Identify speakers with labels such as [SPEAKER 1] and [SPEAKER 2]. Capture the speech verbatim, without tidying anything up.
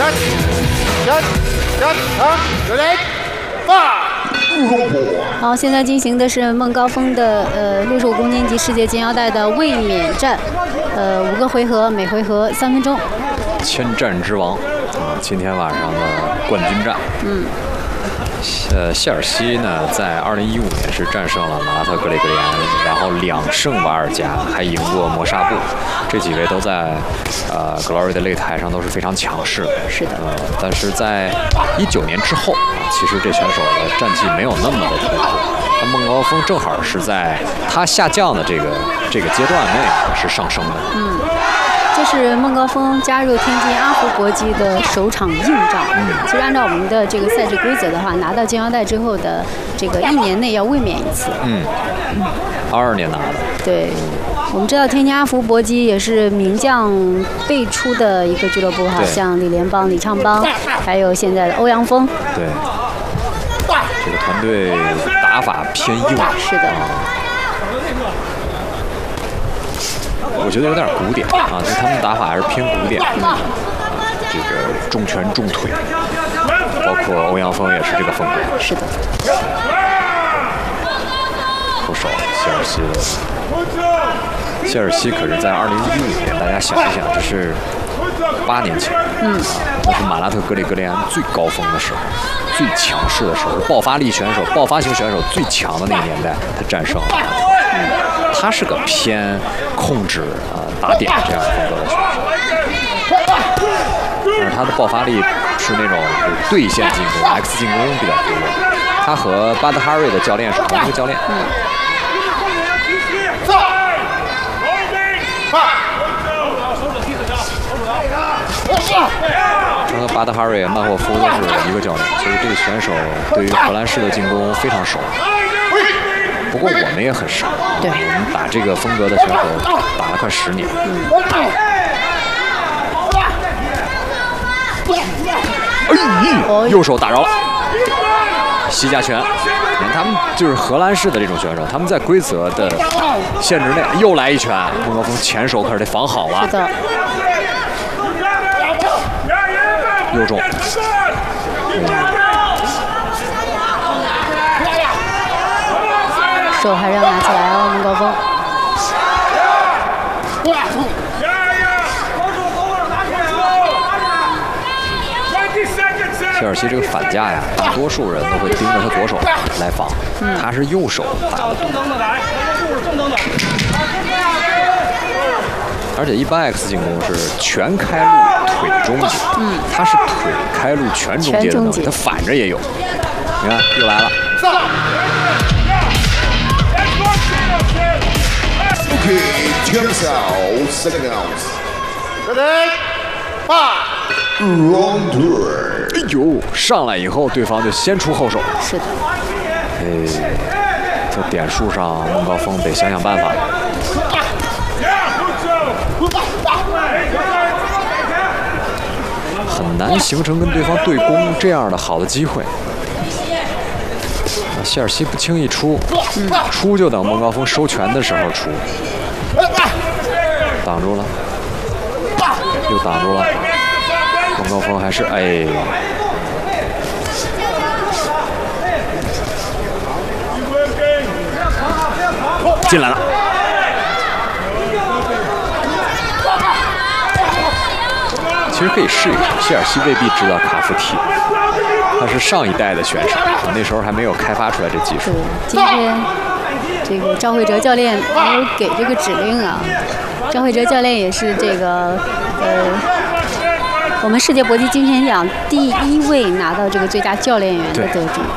[SPEAKER 1] 好，现在进行的是孟高峰的呃六十五公斤级世界金腰带的卫冕战，呃五个回合，每回合三分钟。
[SPEAKER 2] 千战之王啊，今天晚上的冠军战。嗯。呃，谢尔西呢，在二零一五年是战胜了马拉特格里格里安，然后两胜瓦尔加，还赢过摩沙布。这几位都在呃 Glory 的擂台上都是非常强势的。
[SPEAKER 1] 是的。
[SPEAKER 2] 呃，但是在一九年之后啊，其实这选手的战绩没有那么的突出。那孟高峰正好是在他下降的这个这个阶段内是上升的。
[SPEAKER 1] 嗯。这是孟高峰加入天津阿福搏击的首场硬仗。嗯，其实按照我们的这个赛制规则的话，拿到金腰带之后的这个一年内要卫冕一次。嗯，
[SPEAKER 2] 二二年拿的。
[SPEAKER 1] 对，我们知道天津阿福搏击也是名将辈出的一个俱乐部哈，像李连邦、李昌邦，还有现在的欧阳锋。
[SPEAKER 2] 对，这个团队打法偏硬。
[SPEAKER 1] 是的。
[SPEAKER 2] 我觉得有点古典啊，就他们打法还是偏古典。嗯，啊，这个重拳重腿，包括欧阳锋也是这个风格。
[SPEAKER 1] 是的。
[SPEAKER 2] 不手，谢尔西。谢尔西可是在二零一五年，大家想一想，这是八年前。嗯。那是马拉特格里格里安最高峰的时候，最强势的时候，爆发力选手、爆发型选手最强的那个年代，他战胜了马拉特。嗯。他是个偏控制啊、呃、打点这样风格的选手，但是他的爆发力是那种对线进攻、X 进攻比较多。他和巴德哈瑞的教练是同一个教练。嗯。他和巴德哈瑞、曼霍夫都是一个教练，所以这个选手对于荷兰式的进攻非常熟。不过我们也很熟，
[SPEAKER 1] 对，
[SPEAKER 2] 我们打这个风格的选手打了快十年。嗯。哎，右手打着了，膝架拳。他们就是荷兰式的这种选手，他们在规则的限制内，又来一拳。孟高峰前手可是得防好了。
[SPEAKER 1] 是的。
[SPEAKER 2] 右中。嗯。
[SPEAKER 1] 手还是要拿起来哦，孟高峰。
[SPEAKER 2] 谢尔西这个反架呀，大多数人都会盯着他左手来防，嗯、他是右手打的多。而且一般 X 进攻是拳开路腿中截，嗯，他是腿开路拳中截的能力，他反着也有。你看又来了。
[SPEAKER 3] Okay, turns out, second ounce. Ready? Five. Round two.
[SPEAKER 2] 哎呦，上来以后，对方就先出后手。
[SPEAKER 1] 是的。
[SPEAKER 2] 哎，在点数上，孟高峰得想想办法。很难形成跟对方对攻这样的好的机会。谢尔西不轻易出，嗯、出就等孟高峰收拳的时候出，挡住了，又挡住了。孟高峰还是哎，进来了。其实可以试一试，谢尔西未必知道卡夫踢。他是上一代的选手，那时候还没有开发出来这技术。
[SPEAKER 1] 今天这个赵慧哲教练没有给这个指令啊。赵慧哲教练也是这个呃，我们世界搏击金钱奖第一位拿到这个最佳教练员的得主。